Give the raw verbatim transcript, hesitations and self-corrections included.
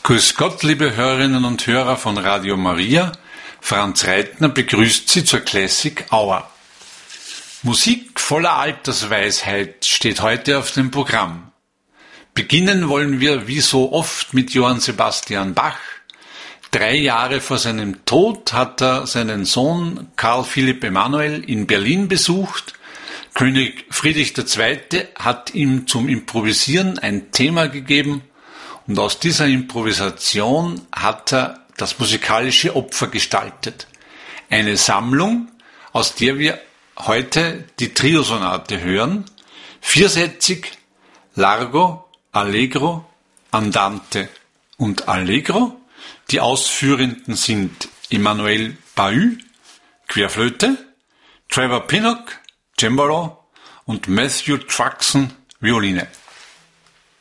Grüß Gott, liebe Hörerinnen und Hörer von Radio Maria. Franz Reitner begrüßt Sie zur Classic Hour. Musik voller Altersweisheit steht heute auf dem Programm. Beginnen wollen wir wie so oft mit Johann Sebastian Bach. Drei Jahre vor seinem Tod hat er seinen Sohn Karl Philipp Emanuel in Berlin besucht. König Friedrich der Zweite hat ihm zum Improvisieren ein Thema gegeben und aus dieser Improvisation hat er das musikalische Opfer gestaltet. Eine Sammlung, aus der wir heute die Triosonate hören, viersätzig, Largo, Allegro, Andante und Allegro. Die Ausführenden sind Emmanuel Bahut, Querflöte, Trevor Pinnock, Cembalo und Matthew Truxton, Violine.